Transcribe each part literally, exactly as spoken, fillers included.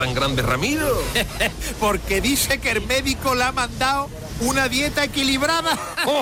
tan grande, Ramiro? Porque dice que el médico le ha mandado una dieta equilibrada.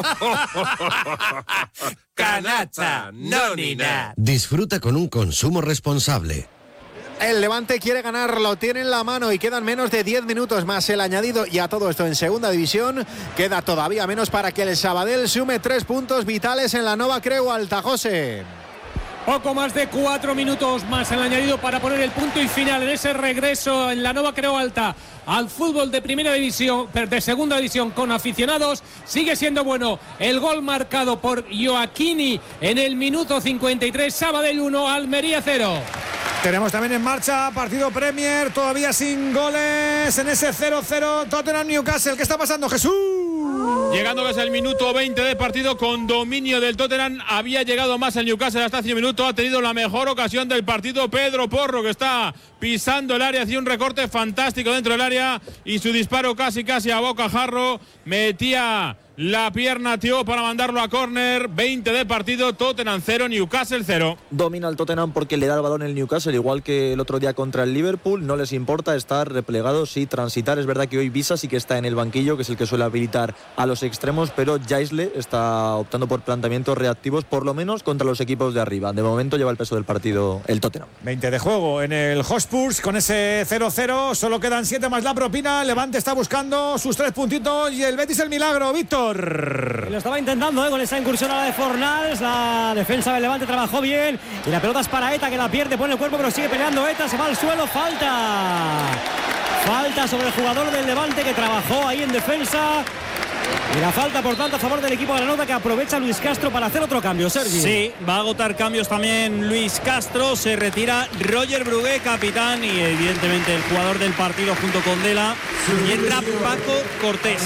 Canasta, no ni nada. Disfruta con un consumo responsable. El Levante quiere ganar, lo tiene en la mano y quedan menos de diez minutos más el añadido. Y a todo esto en segunda división queda todavía menos para que el Sabadell sume tres puntos vitales en la Nova Creu Alta. José. Poco más de cuatro minutos más el añadido para poner el punto y final en ese regreso en la Nova Creu Alta al fútbol de primera división, de segunda división con aficionados. Sigue siendo bueno el gol marcado por Joaquini en el minuto cincuenta y tres. Sabadell uno, Almería cero. Tenemos también en marcha partido Premier, todavía sin goles en ese cero cero Tottenham Newcastle. ¿Qué está pasando, Jesús? Llegando casi al minuto veinte de partido con dominio del Tottenham. Había llegado más el Newcastle hasta hace un minuto. Ha tenido la mejor ocasión del partido Pedro Porro, que está pisando el área. Hacía un recorte fantástico dentro del área y su disparo casi casi a bocajarro. Metía la pierna Thiago para mandarlo a córner. veinte de partido, Tottenham cero, Newcastle cero. Domina el Tottenham porque le da el balón el Newcastle, igual que el otro día contra el Liverpool. No les importa estar replegados y transitar. Es verdad que hoy Visa sí que está en el banquillo, que es el que suele habilitar a los extremos, pero Jaisle está optando por planteamientos reactivos, por lo menos contra los equipos de arriba. De momento lleva el peso del partido el Tottenham. veinte de juego en el Hotspur con ese cero cero. Solo quedan siete más la propina. Levante está buscando sus tres puntitos y el Betis el milagro. Víctor. Lo estaba intentando ¿eh? con esa incursión a la de Fornals. La defensa del Levante trabajó bien y la pelota es para Eta, que la pierde, pone el cuerpo pero sigue peleando Eta, se va al suelo, falta falta sobre el jugador del Levante que trabajó ahí en defensa. Y la falta, por tanto, a favor del equipo de la Nota, que aprovecha Luis Castro para hacer otro cambio. Sergi. Sí, va a agotar cambios también Luis Castro. Se retira Roger Brugué, capitán, y evidentemente el jugador del partido junto con Dela. Y entra Paco Cortés.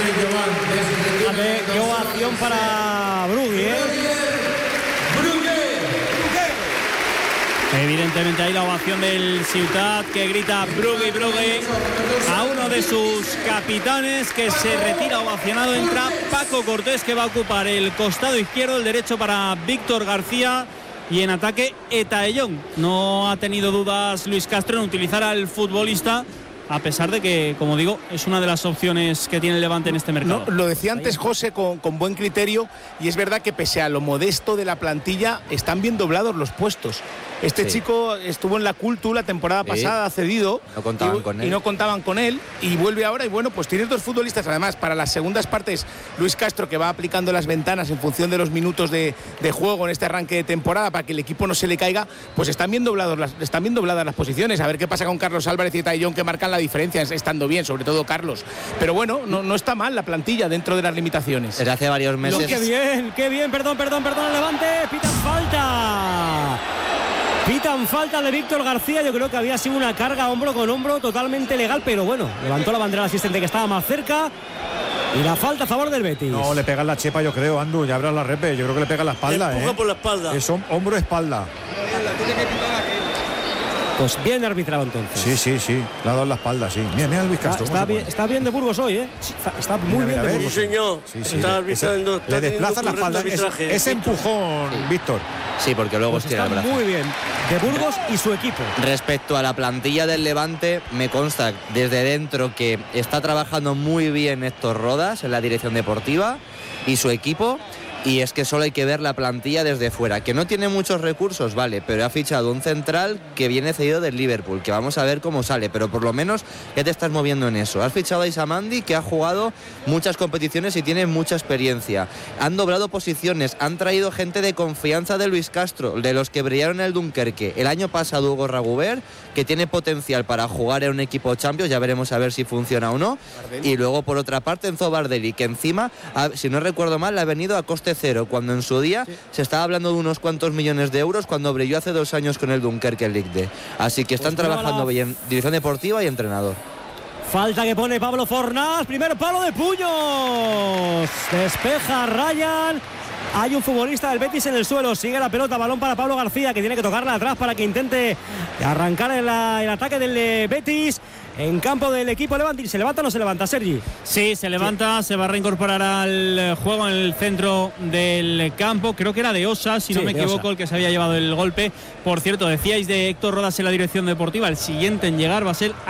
Qué ovación para Brugué, ¿eh? Evidentemente ahí la ovación del Ciutat, que grita Brugui, Brugui a uno de sus capitanes, que se retira ovacionado. Entra Paco Cortés, que va a ocupar el costado izquierdo, el derecho para Víctor García, y en ataque Etaellón. No ha tenido dudas Luis Castro en utilizar al futbolista, a pesar de que, como digo, es una de las opciones que tiene el Levante en este mercado. No, lo decía antes José con, con buen criterio, y es verdad que pese a lo modesto de la plantilla, están bien doblados los puestos. Este sí. chico estuvo en la Cultu la temporada sí. pasada, cedido, no contaban y, con él. y no contaban con él, y vuelve ahora, y bueno, pues tiene dos futbolistas. Además, para las segundas partes, Luis Castro, que va aplicando las ventanas en función de los minutos de, de juego en este arranque de temporada, para que el equipo no se le caiga, pues están bien doblados las, están bien dobladas las posiciones. A ver qué pasa con Carlos Álvarez y Etaellón, que marcan la diferencia estando bien, sobre todo Carlos. Pero bueno, no, no está mal la plantilla dentro de las limitaciones. Desde hace varios meses. Lo, qué bien, qué bien, perdón, perdón, perdón, Levante, pitan falta. Pitan falta de Víctor García. Yo creo que había sido una carga hombro con hombro totalmente legal, pero bueno, levantó la bandera el asistente, que estaba más cerca. Y la falta a favor del Betis. No, le pega en la chepa, yo creo, Andu, ya habrá la repe. Yo creo que le pega en la espalda. Le empuja ¿eh? por la espalda. Es hombro-espalda. Pues bien arbitrado entonces. Sí, sí, sí. Le ha dado en la espalda, sí. Mira, mira Luis Castro. Está, está, bien, está bien de Burgos hoy, ¿eh? Está, está muy mira, bien mira, de Burgos. Sí, señor. Sí, sí. Está arbitrando. Le desplaza la espalda. Es, ese empujón, sí. Víctor. Sí, porque luego pues estira el brazo. Muy bien. De Burgos y su equipo. Respecto a la plantilla del Levante, me consta desde dentro que está trabajando muy bien Héctor Rodas en la dirección deportiva y su equipo. Y es que solo hay que ver la plantilla desde fuera, que no tiene muchos recursos, vale, pero ha fichado un central que viene cedido del Liverpool, que vamos a ver cómo sale, pero por lo menos ya te estás moviendo en eso. Has fichado a Isamandi, que ha jugado muchas competiciones y tiene mucha experiencia. Han doblado posiciones, han traído gente de confianza de Luis Castro, de los que brillaron en el Dunkerque. El año pasado Hugo Ragubert, que tiene potencial para jugar en un equipo Champions, ya veremos a ver si funciona o no. Bardeli. Y luego por otra parte Enzo Bardeli, que encima, si no recuerdo mal, le ha venido a coste cero, cuando en su día sí. se estaba hablando de unos cuantos millones de euros cuando brilló hace dos años con el Dunkerque League D. Así que están pues trabajando la... bien, dirección deportiva y entrenador. Falta que pone Pablo Fornals, primer palo de puños, despeja Ryan. Hay un futbolista del Betis en el suelo, sigue la pelota, balón para Pablo García, que tiene que tocarla atrás para que intente arrancar el, el ataque del Betis. En campo del equipo Levante. ¿Se levanta o no se levanta, Sergi? Sí, se levanta, sí. Se va a reincorporar al juego en el centro del campo. Creo que era de Osa, si sí, no me equivoco, Osa, el que se había llevado el golpe. Por cierto, decíais de Héctor Rodas en la dirección deportiva. El siguiente en llegar va a ser